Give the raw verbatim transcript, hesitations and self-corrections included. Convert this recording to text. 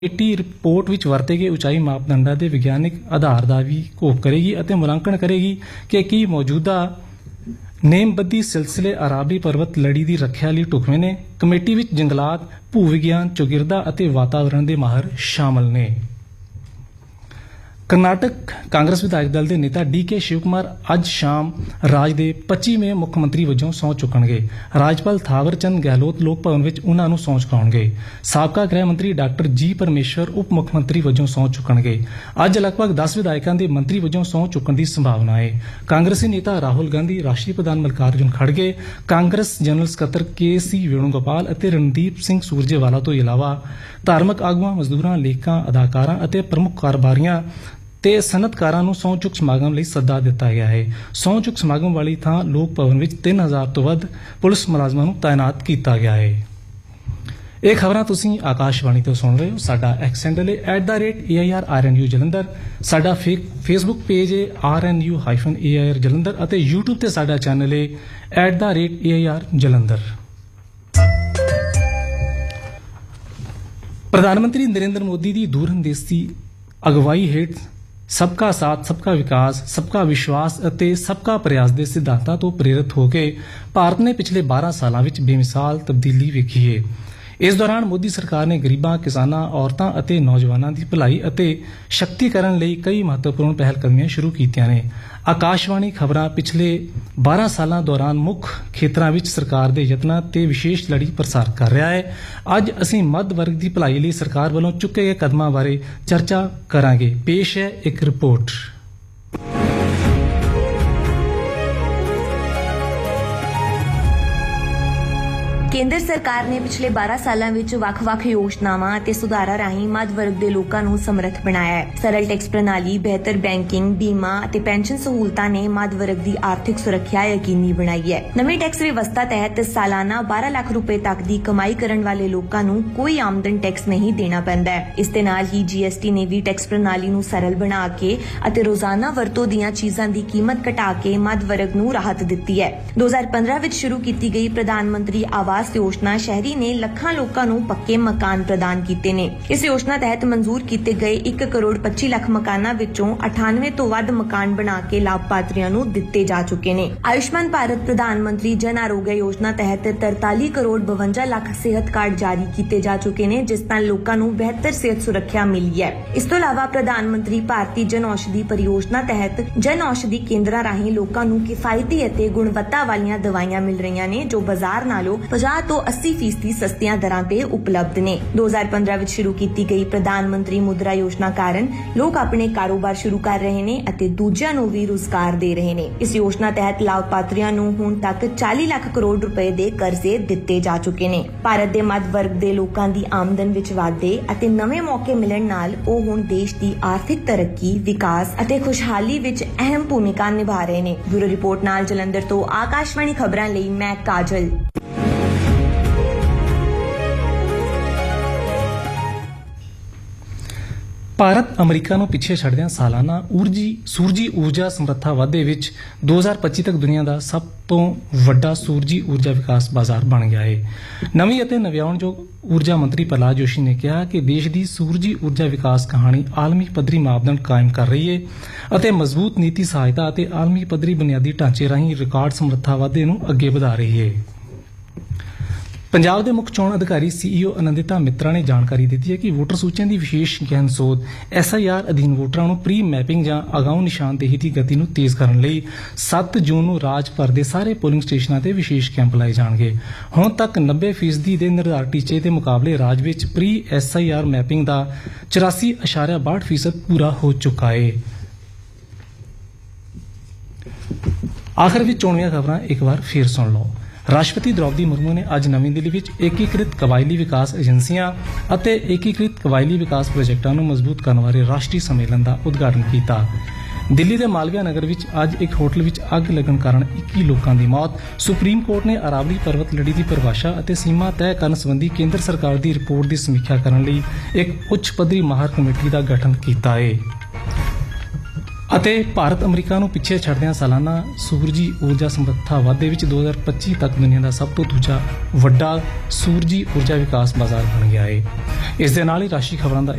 Committee report ਵਿੱਚ ਵਰਤੇ ਗਏ ਉਚਾਈ ਮਾਪਦੰਡਾਂ ਦੇ ਵਿਗਿਆਨਿਕ ਆਧਾਰ ਦਾ ਵੀ ਘੋਖ ਕਰੇਗੀ ਅਤੇ ਮੁਲਾਂਕਣ ਕਰੇਗੀ ਕਿ ਕੀ ਮੌਜੂਦਾ ਨੇਮਬੰਦੀ ਸਿਲਸਿਲੇ ਅਰਾਵਲੀ ਪਰਬਤ ਲੜੀ ਦੀ ਰੱਖਿਆ ਲਈ ਢੁਕਵੇਂ ਨੇ। ਕਮੇਟੀ ਵਿੱਚ ਜੰਗਲਾਤ, ਭੂ ਵਿਗਿਆਨ, ਚੌਗਿਰਦਾ ਅਤੇ ਵਾਤਾਵਰਣ ਦੇ ਮਾਹਰ ਸ਼ਾਮਲ ਨੇ। ਕਰਨਾਟਕ ਕਾਂਗਰਸ ਵਿਧਾਇਕ ਦਲ ਦੇ ਨੇਤਾ ਡੀ ਕੇ ਸ਼ਿਵ ਕੁਮਾਰ ਅੱਜ ਸ਼ਾਮ ਰਾਜ ਦੇ ਪੱਚੀਵੇਂ ਮੁੱਖ ਮੰਤਰੀ ਵਜੋਂ ਸਹੁੰ ਚੁੱਕਣਗੇ। ਰਾਜਪਾਲ ਥਾਵਰ ਚੰਦ ਗਹਿਲੋਤ ਲੋਕ ਭਵਨ ਵਿੱਚ ਉਨ੍ਹਾਂ ਨੂੰ ਸਹੁੰ ਚੁਕਾਉਣਗੇ। ਸਾਬਕਾ ਗ੍ਰਹਿ ਮੰਤਰੀ ਡਾਕਟਰ ਜੀ ਪਰਮੇਸ਼ਵਰ ਉਪ ਮੁੱਖ ਮੰਤਰੀ ਵਜੋਂ ਸਹੁੰ ਚੁੱਕਣਗੇ। ਅੱਜ ਲਗਭਗ ਦਸ ਵਿਧਾਇਕਾਂ ਦੇ ਮੰਤਰੀ ਵਜੋਂ ਸਹੁੰ ਚੁੱਕਣ ਦੀ ਸੰਭਾਵਨਾ ਹੈ। ਕਾਂਗਰਸੀ ਨੇਤਾ ਰਾਹੁਲ ਗਾਂਧੀ, ਰਾਸ਼ਟਰੀ ਪ੍ਰਧਾਨ ਮੱਲਿਕਾਰਜੁਨ ਖੜਗੇ, ਕਾਂਗਰਸ ਜਨਰਲ ਸਕੱਤਰ ਕੇ ਸੀ ਵੇਣੂਗੋਪਾਲ ਅਤੇ ਰਣਦੀਪ ਸਿੰਘ ਸੂਰਜੇਵਾਲਾ ਤੋਂ ਇਲਾਵਾ ਧਾਰਮਿਕ ਆਗੂਆਂ, ਮਜ਼ਦੂਰਾਂ, ਲੇਖਕਾਂ, ਅਦਾਕਾਰਾਂ ਅਤੇ ਪ੍ਰਮੁੱਖ ਕਾਰੋਬਾਰੀਆਂ ਤੇ ਸਨਅਤਕਾਰਾਂ ਨੂੰ ਸਹੁੰ ਚੁੱਕ ਸਮਾਗਮ ਲਈ ਸੱਦਾ ਦਿੱਤਾ ਗਿਆ ਹੈ। ਸਹੁੰ ਚੁੱਕ ਸਮਾਗਮ ਵਾਲੀ ਥਾਂ ਲੋਕ ਭਵਨ ਵਿੱਚ ਤਿੰਨ ਹਜ਼ਾਰ ਤੋਂ ਵੱਧ ਪੁਲਿਸ ਮੁਲਾਜ਼ਮਾਂ ਨੂੰ ਤਾਇਨਾਤ ਕੀਤਾ ਗਿਆ ਹੈ। ਇਹ ਖਬਰਾਂ ਤੁਸੀਂ ਆਕਾਸ਼ਵਾਣੀ ਤੋਂ ਸੁਣ ਰਹੇ ਹੋ। ਸਾਡਾ ਐਕਸ ਹੈਂਡਲ ਹੈ at the rate A I R R N U Jalandhar. ਸਾਡਾ ਫੇਸਬੁੱਕ ਪੇਜ ਹੈ R N U hyphen A I R Jalandhar ਅਤੇ ਯੂਟਿਊਬ ਤੇ ਸਾਡਾ ਚੈਨਲ ਹੈ at the rate A I R Jalandhar. ਪ੍ਰਧਾਨ ਮੰਤਰੀ ਨਰਿੰਦਰ ਮੋਦੀ ਦੀ ਦੂਰਅੰਦੇਸ਼ੀ ਅਗਵਾਈ ਹੇਠ ਸਬਕਾ ਸਾਥ, ਸਬਕਾ ਵਿਕਾਸ, ਸਬਕਾ ਵਿਸ਼ਵਾਸ ਅਤੇ ਸਬਕਾ ਪ੍ਰਯਾਸ ਦੇ ਸਿਧਾਂਤਾਂ ਤੋਂ ਪ੍ਰੇਰਿਤ ਹੋ ਕੇ ਭਾਰਤ ਨੇ ਪਿਛਲੇ ਬਾਰਾਂ ਸਾਲਾਂ ਵਿੱਚ ਬੇਮਿਸਾਲ ਤਬਦੀਲੀ ਵੇਖੀ ਹੈ। ਇਸ ਦੌਰਾਨ ਮੋਦੀ ਸਰਕਾਰ ਨੇ ਗਰੀਬਾਂ, ਕਿਸਾਨਾਂ, ਔਰਤਾਂ ਅਤੇ ਨੌਜਵਾਨਾਂ ਦੀ ਭਲਾਈ ਅਤੇ ਸ਼ਕਤੀਕਰਨ ਲਈ ਕਈ ਮਹੱਤਵਪੂਰਨ ਪਹਿਲਕਦਮੀਆਂ ਸ਼ੁਰੂ ਕੀਤੀਆਂ ਨੇ। ਆਕਾਸ਼ਵਾਣੀ ਖਬਰਾਂ ਪਿਛਲੇ ਬਾਰਾਂ ਸਾਲਾਂ ਦੌਰਾਨ ਮੁੱਖ ਖੇਤਰਾਂ ਵਿੱਚ ਸਰਕਾਰ ਦੇ ਯਤਨਾਂ ਤੇ ਵਿਸ਼ੇਸ਼ ਲੜੀ ਪ੍ਰਸਾਰਿਤ ਕਰ ਰਿਹਾ ਹੈ। ਅੱਜ ਅਸੀਂ ਮੱਧ ਵਰਗ ਦੀ ਭਲਾਈ ਲਈ ਸਰਕਾਰ ਵੱਲੋਂ ਚੁੱਕੇ ਗਏ ਕਦਮਾਂ ਬਾਰੇ ਚਰਚਾ ਕਰਾਂਗੇ। ਪੇਸ਼ ਹੈ ਇੱਕ ਰਿਪੋਰਟ। ਕੇਂਦਰ ਸਰਕਾਰ ਨੇ ਪਿਛਲੇ ਬਾਰਾਂ ਸਾਲਾਂ ਵਿੱਚ ਵੱਖ-ਵੱਖ ਯੋਜਨਾਵਾਂ ਅਤੇ ਸੁਧਾਰਾਂ ਰਾਹੀਂ ਮੱਧ ਵਰਗ ਦੇ ਲੋਕਾਂ ਨੂੰ ਸਮਰੱਥ ਬਣਾਇਆ ਹੈ। ਸਰਲ ਟੈਕਸ ਪ੍ਰਣਾਲੀ, ਬਿਹਤਰ ਬੈਂਕਿੰਗ, ਬੀਮਾ ਅਤੇ ਪੈਨਸ਼ਨ ਸਹੂਲਤਾਂ ਨੇ ਮੱਧ ਵਰਗ ਦੀ ਆਰਥਿਕ ਸੁਰੱਖਿਆ ਯਕੀਨੀ ਬਣਾਈ ਹੈ। ਨਵੀਂ ਟੈਕਸ ਵਿਵਸਥਾ ਤਹਿਤ ਸਾਲਾਨਾ ਬਾਰਾਂ ਲੱਖ ਰੁਪਏ ਤੱਕ ਦੀ ਕਮਾਈ ਕਰਨ ਵਾਲੇ ਲੋਕਾਂ ਨੂੰ ਕੋਈ ਆਮਦਨ ਟੈਕਸ ਨਹੀਂ ਦੇਣਾ ਪੈਂਦਾ ਹੈ। ਇਸ ਦੇ ਨਾਲ ਹੀ ਜੀ ਐਸ ਟੀ ਨੇ ਵੀ ਟੈਕਸ ਪ੍ਰਣਾਲੀ ਨੂੰ ਸਰਲ ਬਣਾ ਕੇ ਅਤੇ ਰੋਜ਼ਾਨਾ ਵਰਤੋਂ ਦੀਆਂ ਚੀਜ਼ਾਂ ਦੀ ਕੀਮਤ ਘਟਾ ਕੇ ਮੱਧ ਵਰਗ ਨੂੰ ਰਾਹਤ ਦਿੱਤੀ ਹੈ। ਦੋ ਹਜ਼ਾਰ ਪੰਦਰਾਂ ਵਿੱਚ ਸ਼ੁਰੂ ਕੀਤੀ ਗਈ ਪ੍ਰਧਾਨ ਮੰਤਰੀ ਆਵਾਸ ਯੋਜਨਾ ਸ਼ਹਿਰੀ ਨੇ ਲੱਖਾਂ ਲੋਕਾਂ ਨੂੰ ਪੱਕੇ ਮਕਾਨ ਪ੍ਰਦਾਨ ਕੀਤੇ ਨੇ। ਇਸ ਯੋਜਨਾ ਤਹਿਤ ਮਨਜ਼ੂਰ ਕੀਤੇ ਗਏ ਇੱਕ ਕਰੋੜ ਪੱਚੀ ਲੱਖ ਮਕਾਨਾਂ ਵਿੱਚੋਂ ਅਠਾਨਵੇਂ ਤੋਂ ਵੱਧ ਮਕਾਨ ਬਣਾ ਕੇ ਲਾਭਪਾਤਰੀਆਂ ਨੂੰ ਦਿੱਤੇ ਜਾ ਚੁੱਕੇ ਨੇ। ਆਯੁਸ਼ਮਾਨ ਭਾਰਤ ਪ੍ਰਧਾਨ ਮੰਤਰੀ ਜਨ ਆਰੋਗਯ ਯੋਜਨਾ ਤਹਿਤ ਤਰਤਾਲੀ ਕਰੋੜ ਬਵੰਜਾ ਲੱਖ ਸਿਹਤ ਕਾਰਡ ਜਾਰੀ ਕੀਤੇ ਜਾ ਚੁੱਕੇ ਨੇ, ਜਿਸ ਨਾਲ ਲੋਕਾਂ ਨੂੰ ਬਿਹਤਰ ਸਿਹਤ ਸੁਰੱਖਿਆ ਮਿਲੀ ਹੈ। ਇਸ ਤੋਂ ਇਲਾਵਾ ਪ੍ਰਧਾਨ ਮੰਤਰੀ ਭਾਰਤੀ ਜਨ ਔਸ਼ਧੀ ਪਰਿਯੋਜਨਾ ਤਹਿਤ ਜਨ ਔਸ਼ਧੀ ਕੇਂਦਰਾਂ ਰਾਹੀਂ ਲੋਕਾਂ ਨੂੰ ਕਿਫਾਇਤੀ ਅਤੇ ਗੁਣਵੱਤਾ ਵਾਲੀਆਂ ਦਵਾਈਆਂ ਮਿਲ ਰਹੀਆਂ ਨੇ, ਜੋ ਬਾਜ਼ਾਰ ਨਾਲੋਂ ਪੰਜਾਹ ਤੋਂ अस्सी फीसदी ਸਸਤੀਆਂ ਦਰਾਂ ਤੇ ਉਪਲਬਧ ਨੇ। ਦੋ ਹਜ਼ਾਰ ਪੰਦਰਾਂ ਵਿੱਚ ਸ਼ੁਰੂ ਕੀਤੀ ਗਈ ਪ੍ਰਧਾਨ ਮੰਤਰੀ ਮੁਦਰਾ ਯੋਜਨਾ ਕਾਰਨ ਲੋਕ ਆਪਣੇ ਕਾਰੋਬਾਰ ਸ਼ੁਰੂ ਕਰ ਰਹੇ ਨੇ ਅਤੇ ਦੂਜਿਆਂ ਨੂੰ ਵੀ ਰੁਜ਼ਗਾਰ ਦੇ ਰਹੇ ਨੇ। ਇਸ ਯੋਜਨਾ ਤਹਿਤ ਲਾਭਪਾਤਰੀਆਂ ਨੂੰ ਹੁਣ ਤੱਕ ਚਾਲੀ ਲੱਖ ਕਰੋੜ ਰੁਪਏ ਦੇ ਕਰਜ਼ੇ ਦਿੱਤੇ ਜਾ ਚੁੱਕੇ ਨੇ। ਭਾਰਤ ਦੇ ਮੱਧ ਵਰਗ ਦੇ ਲੋਕਾਂ ਦੀ ਆਮਦਨ ਵਿੱਚ ਵਾਧੇ ਅਤੇ ਨਵੇਂ ਮੌਕੇ ਮਿਲਣ ਨਾਲ ਉਹ ਹੁਣ ਦੇਸ਼ ਦੀ ਆਰਥਿਕ ਤਰੱਕੀ, ਵਿਕਾਸ ਅਤੇ ਖੁਸ਼ਹਾਲੀ ਵਿੱਚ ਅਹਿਮ ਭੂਮਿਕਾ ਨਿਭਾ ਰਹੇ ਨੇ। ਬਿਊਰੋ ਰਿਪੋਰਟ ਨਾਲ ਜਲੰਧਰ ਤੋਂ ਆਕਾਸ਼ਵਾਣੀ ਖਬਰਾਂ ਲਈ ਮੈਂ ਕਾਜਲ। ਭਾਰਤ ਅਮਰੀਕਾ ਨੂੰ ਪਿੱਛੇ ਛੱਡਦਿਆਂ ਸਾਲਾਨਾ ਊਰਜੀ ਸੂਰਜੀ ਊਰਜਾ ਸਮਰੱਥਾ ਵਾਧੇ ਵਿੱਚ ਦੋ ਹਜ਼ਾਰ ਪੱਚੀ ਤੱਕ ਦੁਨੀਆ ਦਾ ਸਭ ਤੋਂ ਵੱਡਾ ਸੂਰਜੀ ਊਰਜਾ ਵਿਕਾਸ ਬਾਜ਼ਾਰ ਬਣ ਗਿਆ ਹੈ। ਨਵੀਂ ਅਤੇ ਨਵਿਆਉਣਯੋਗ ਊਰਜਾ ਮੰਤਰੀ ਪ੍ਰਹਲਾਦ ਜੋਸ਼ੀ ਨੇ ਕਿਹਾ ਕਿ ਦੇਸ਼ ਦੀ ਸੂਰਜੀ ਊਰਜਾ ਵਿਕਾਸ ਕਹਾਣੀ ਆਲਮੀ ਪੱਧਰੀ ਮਾਪਦੰਡ ਕਾਇਮ ਕਰ ਰਹੀ ਹੈ ਅਤੇ ਮਜ਼ਬੂਤ ਨੀਤੀ ਸਹਾਇਤਾ ਅਤੇ ਆਲਮੀ ਪੱਧਰੀ ਬੁਨਿਆਦੀ ਢਾਂਚੇ ਰਾਹੀਂ ਰਿਕਾਰਡ ਸਮਰੱਥਾ ਵਾਧੇ ਨੂੰ ਅੱਗੇ ਵਧਾ ਰਹੀ ਹੈ। ਪੰਜਾਬ ਦੇ ਮੁੱਖ ਚੋਣ ਅਧਿਕਾਰੀ ਸੀ ਈ ਓ ਅਨੰਦਿਤਾ ਮਿੱਤਰਾ ਨੇ ਜਾਣਕਾਰੀ ਦਿੱਤੀ ਹੈ ਕਿ ਵੋਟਰ ਸੂਚੀਆਂ ਦੀ ਵਿਸ਼ੇਸ਼ ਗਹਿਨ ਸੋਧ ਐਸ ਆਈ ਆਰ ਅਧੀਨ ਵੋਟਰਾਂ ਨੂੰ ਪ੍ਰੀ ਮੈਪਿੰਗ ਜਾਂ ਅਗਾਊਂ ਨਿਸ਼ਾਨਦੇਹੀ ਦੀ ਗਤੀ ਨੂੰ ਤੇਜ਼ ਕਰਨ ਲਈ ਸੱਤ ਜੂਨ ਨੂੰ ਰਾਜ ਭਰ ਦੇ ਸਾਰੇ ਪੋਲਿੰਗ ਸਟੇਸ਼ਨਾਂ ਤੇ ਵਿਸ਼ੇਸ਼ ਕੈਂਪ ਲਾਏ ਜਾਣਗੇ। ਹੁਣ ਤੱਕ ਨੱਬੇ ਫੀਸਦੀ ਦੇ ਨਿਰਧਾਰਿਤ ਟੀਚੇ ਦੇ ਮੁਕਾਬਲੇ ਰਾਜ ਵਿੱਚ pre S I R mapping ਦਾ ਚੁਰਾਸੀ ਅਸ਼ਾਰਿਆ ਬਾਹਠ ਫੀਸਦ ਪੂਰਾ ਹੋ ਚੁੱਕਾ ਹੈ। ਆਖਰ ਵਿੱਚ ਚੋਣਵੀਆਂ ਖਬਰਾਂ ਇੱਕ ਵਾਰ ਫੇਰ ਸੁਣ ਲਓ। ਰਾਸ਼ਟਰਪਤੀ ਦ੍ਰੌਪਦੀ ਮੁਰਮੂ ਨੇ ਅੱਜ ਨਵੀਂ ਦਿੱਲੀ ਵਿੱਚ ਏਕੀਕ੍ਰਿਤ ਕਬਾਇਲੀ ਵਿਕਾਸ ਏਜੰਸੀਆਂ ਅਤੇ ਏਕੀਕ੍ਰਿਤ ਕਬਾਇਲੀ ਵਿਕਾਸ ਪ੍ਰੋਜੈਕਟਾਂ ਨੂੰ ਮਜ਼ਬੂਤ ਕਰਨ ਬਾਰੇ ਰਾਸ਼ਟਰੀ ਸੰਮੇਲਨ ਦਾ ਉਦਘਾਟਨ ਕੀਤਾ। ਦਿੱਲੀ ਦੇ ਮਾਲਵੀਆ ਨਗਰ ਵਿੱਚ ਅੱਜ ਇੱਕ ਹੋਟਲ ਵਿੱਚ ਅੱਗ ਲੱਗਣ ਕਾਰਨ ਇੱਕੀ ਲੋਕਾਂ ਦੀ ਮੌਤ। ਸੁਪਰੀਮ ਕੋਰਟ ਨੇ ਅਰਾਵਲੀ ਪਰਬਤ ਲੜੀ ਦੀ ਪਰਿਭਾਸ਼ਾ ਅਤੇ ਸੀਮਾ ਤੈਅ ਕਰਨ ਸੰਬੰਧੀ ਕੇਂਦਰ ਸਰਕਾਰ ਦੀ ਰਿਪੋਰਟ ਦੀ ਸਮੀਖਿਆ ਕਰਨ ਲਈ ਇੱਕ ਉੱਚ ਪੱਧਰੀ ਮਾਹਰ ਕਮੇਟੀ ਦਾ ਗਠਨ ਕੀਤਾ ਹੈ। ਅਤੇ ਭਾਰਤ ਅਮਰੀਕਾ ਨੂੰ ਪਿੱਛੇ ਛੱਡਦਿਆਂ ਸਾਲਾਨਾ ਸੂਰਜੀ ਊਰਜਾ ਸਮਰੱਥਾ ਵਾਧੇ ਵਿੱਚ ਦੋ ਹਜ਼ਾਰ ਪੱਚੀ ਤੱਕ ਦੁਨੀਆ ਦਾ ਸਭ ਤੋਂ ਦੂਜਾ ਵੱਡਾ ਸੂਰਜੀ ਊਰਜਾ ਵਿਕਾਸ ਬਾਜ਼ਾਰ ਬਣ ਗਿਆ ਹੈ। ਇਸ ਦੇ ਨਾਲ ਹੀ ਰਾਸ਼ਟਰੀ ਖਬਰਾਂ ਦਾ